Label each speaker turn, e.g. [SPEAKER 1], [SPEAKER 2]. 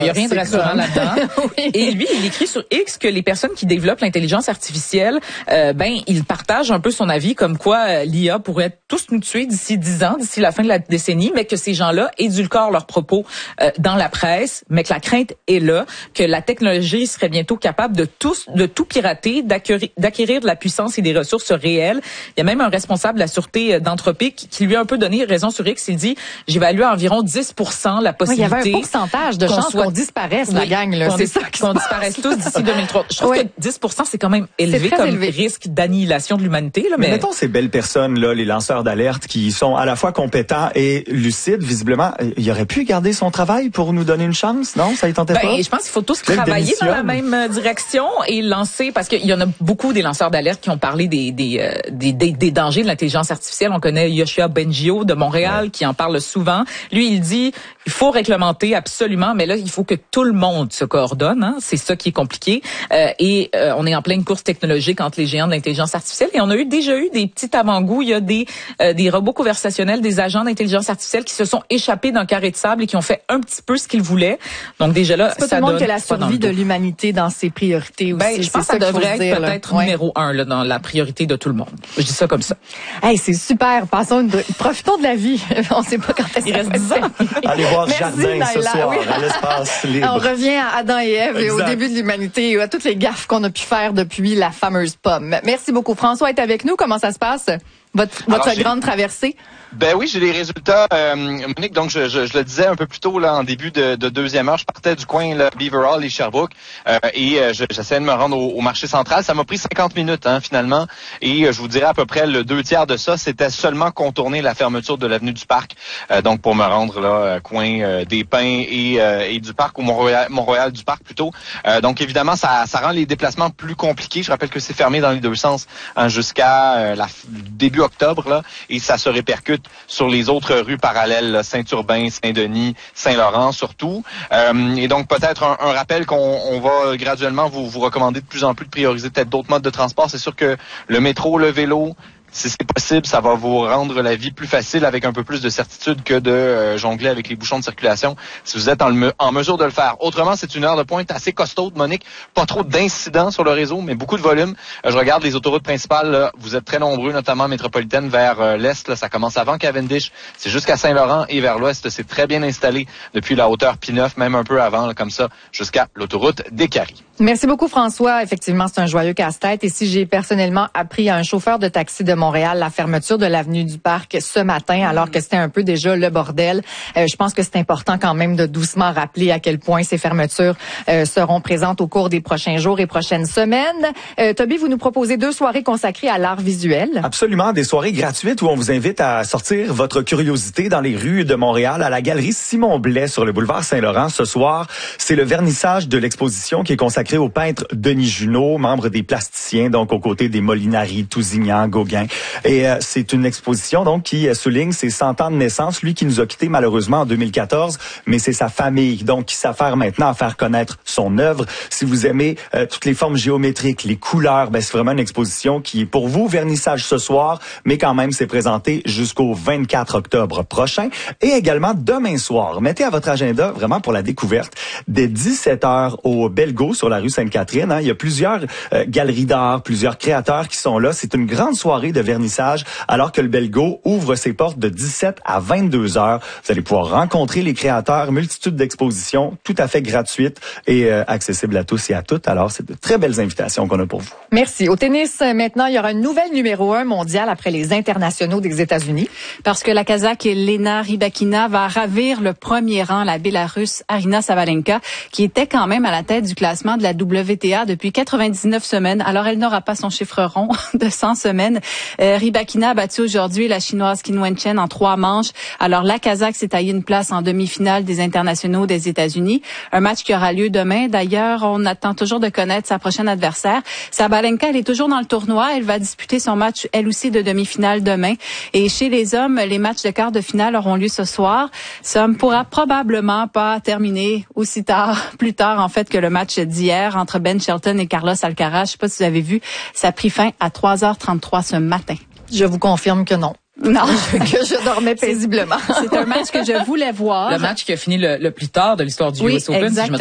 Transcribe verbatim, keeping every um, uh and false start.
[SPEAKER 1] Il n'y a rien de rassurant là-dedans. Oui. Et lui, il écrit sur X que les personnes qui développent l'intelligence artificielle, euh, ben, ils partagent un peu son avis comme quoi euh, l'I A pourrait tous nous tuer d'ici dix ans, d'ici la fin de la décennie, mais que ces gens-là édulcorent leurs propos euh, dans la presse, mais que la crainte est là, que la technologie serait bientôt capable de tout, de tout pirater, d'acquérir, d'acquérir de la puissance et des ressources réelles. Il y a même un responsable de la sûreté d'Anthropic qui, qui lui a un peu donné raison sur X. Il dit, j'évalue à environ dix pour cent la possibilité.
[SPEAKER 2] Oui, il y avait un pourcentage de chances qu'on disparaisse, oui, la gang, là. C'est ça
[SPEAKER 1] qu'on disparaisse tous d'ici deux mille trente. Je trouve oui. que dix pour cent, c'est quand même élevé comme élevé. risque d'annihilation de l'humanité. Là, mais...
[SPEAKER 3] mais mettons ces belles personnes-là, les lanceurs d'alerte, qui sont à la fois compétents et lucides, visiblement, il aurait pu garder son travail pour nous donner une chance, non? Ça y tentait
[SPEAKER 1] ben,
[SPEAKER 3] pas?
[SPEAKER 1] Je pense qu'il faut tous travailler dans la même direction et lancer, parce qu'il y en a beaucoup des lanceurs d'alerte qui ont parlé des, des, euh, des, des, des dangers de l'intelligence artificielle. On connaît Yoshua Bengio de Montréal ouais. qui en parle souvent. Lui, il dit, il faut réglementer absolument, mais là, il faut que tout le monde se coordonne. Hein? C'est ça qui est compliqué. Euh, et euh, on est en pleine course technologique entre les géants de l'intelligence artificielle. Et on a eu déjà eu des petits avant-goûts. Il y a des, euh, des robots conversationnels, des agents d'intelligence artificielle qui se sont échappés d'un carré de sable et qui ont fait un petit peu ce qu'ils voulaient. Donc déjà là,
[SPEAKER 2] c'est pas
[SPEAKER 1] ça
[SPEAKER 2] tout le monde
[SPEAKER 1] donne
[SPEAKER 2] que la survie de l'humanité dans ses priorités aussi.
[SPEAKER 1] Ben, je pense que ça, ça devrait être dire, peut-être ouais. numéro un là, dans la priorité de tout le monde. Je dis ça comme ça.
[SPEAKER 2] Hey, c'est super. Passons une... Profitons de la vie. On sait pas quand est-ce qu'il reste dix ans.
[SPEAKER 3] Allez voir Merci, Jardin Naila. Ce soir oui. à l'espace libre.
[SPEAKER 2] On revient à Adam et Ève exact. Et au début de l'humanité et à toutes les gaffes qu'on a pu faire depuis la fameuse pomme. Merci beaucoup. François est avec nous. Comment ça se passe? Votre, votre Alors, grande traversée?
[SPEAKER 4] Ben oui, j'ai les résultats, euh, Monique. Donc, je, je, je le disais un peu plus tôt là en début de, de deuxième heure, je partais du coin là, Beaver Hall et Sherbrooke euh, et euh, j'essayais de me rendre au, au marché central. Ça m'a pris cinquante minutes hein, finalement. Et euh, je vous dirais à peu près le deux tiers de ça, c'était seulement contourner la fermeture de l'avenue du Parc. Euh, donc, pour me rendre là, coin euh, des Pins et, euh, et du Parc ou Mont-Royal, Mont-Royal du Parc plutôt. Euh, donc, évidemment, ça, ça rend les déplacements plus compliqués. Je rappelle que c'est fermé dans les deux sens hein, jusqu'à euh, la début octobre là, et ça se répercute sur les autres rues parallèles, là, Saint-Urbain, Saint-Denis, Saint-Laurent surtout. Euh, et donc peut-être un, un rappel qu'on on va graduellement vous, vous recommander de plus en plus de prioriser peut-être d'autres modes de transport. C'est sûr que le métro, le vélo, si c'est possible, ça va vous rendre la vie plus facile avec un peu plus de certitude que de euh, jongler avec les bouchons de circulation si vous êtes en, me- en mesure de le faire. Autrement, c'est une heure de pointe assez costaude, Monique. Pas trop d'incidents sur le réseau, mais beaucoup de volume. Euh, je regarde les autoroutes principales. Là, vous êtes très nombreux, notamment métropolitaine vers euh, l'est. Là, ça commence avant Cavendish. C'est jusqu'à Saint-Laurent et vers l'ouest. C'est très bien installé depuis la hauteur P neuf, même un peu avant, là, comme ça, jusqu'à l'autoroute des Caries.
[SPEAKER 2] Merci beaucoup, François. Effectivement, c'est un joyeux casse-tête. Et si j'ai personnellement appris à un chauffeur de taxi de Montréal la fermeture de l'avenue du Parc ce matin, alors que c'était un peu déjà le bordel, euh, je pense que c'est important quand même de doucement rappeler à quel point ces fermetures euh, seront présentes au cours des prochains jours et prochaines semaines. Euh, Toby, vous nous proposez deux soirées consacrées à l'art visuel.
[SPEAKER 3] Absolument, des soirées gratuites où on vous invite à sortir votre curiosité dans les rues de Montréal à la galerie Simon Blais sur le boulevard Saint-Laurent. Ce soir, c'est le vernissage de l'exposition qui est consacrée au peintre Denis Junot, membre des plasticiens, donc aux côtés des Molinari, Tousignan, Gauguin. Et euh, c'est une exposition donc qui euh, souligne ses cent ans de naissance, lui qui nous a quittés malheureusement en deux mille quatorze, mais c'est sa famille donc qui s'affaire maintenant à faire connaître son œuvre. Si vous aimez euh, toutes les formes géométriques, les couleurs, ben c'est vraiment une exposition qui est pour vous. Vernissage ce soir, mais quand même c'est présenté jusqu'au vingt-quatre octobre prochain et également demain soir. Mettez à votre agenda vraiment pour la découverte dès dix-sept heures au Belgo sur la rue Sainte-Catherine. Hein. Il y a plusieurs euh, galeries d'art, plusieurs créateurs qui sont là. C'est une grande soirée de vernissage alors que le Belgo ouvre ses portes de dix-sept à vingt-deux heures. Vous allez pouvoir rencontrer les créateurs, multitude d'expositions, tout à fait gratuites et euh, accessibles à tous et à toutes. Alors, c'est de très belles invitations qu'on a pour vous.
[SPEAKER 2] Merci. Au tennis, maintenant, il y aura une nouvelle numéro un mondiale après les internationaux des États-Unis.
[SPEAKER 5] Parce que la Kazakh Elena Rybakina va ravir le premier rang, la Bélarusse Aryna Sabalenka, qui était quand même à la tête du classement de la W T A depuis quatre-vingt-dix-neuf semaines. Alors, elle n'aura pas son chiffre rond de cent semaines. Euh, Rybakina a battu aujourd'hui la Chinoise Qin Wenchen en trois manches. Alors, la Kazakh s'est taillée une place en demi-finale des internationaux des États-Unis. Un match qui aura lieu demain. D'ailleurs, on attend toujours de connaître sa prochaine adversaire. Sabalenka, elle est toujours dans le tournoi. Elle va disputer son match, elle aussi, de demi-finale demain. Et chez les hommes, les matchs de quart de finale auront lieu ce soir. Ça ne pourra probablement pas terminer aussi tard, plus tard, en fait, que le match d'hier entre Ben Shelton et Carlos Alcaraz. Je ne sais pas si vous avez vu, ça a pris fin à trois heures trente-trois ce matin.
[SPEAKER 2] Je vous confirme que non.
[SPEAKER 5] Non.
[SPEAKER 2] que je dormais paisiblement.
[SPEAKER 5] C'est un match que je voulais voir.
[SPEAKER 1] Le match qui a fini le, le plus tard de l'histoire du
[SPEAKER 5] oui,
[SPEAKER 1] U S Open,
[SPEAKER 5] exactement.
[SPEAKER 1] si je me